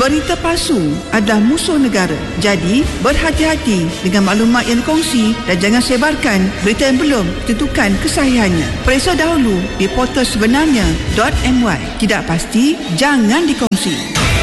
Berita palsu adalah musuh negara. Jadi, berhati-hati dengan maklumat yang dikongsi dan jangan sebarkan berita yang belum ditentukan kesahihannya. Periksa dahulu di portal sebenarnya.my. Tidak pasti, jangan dikongsi.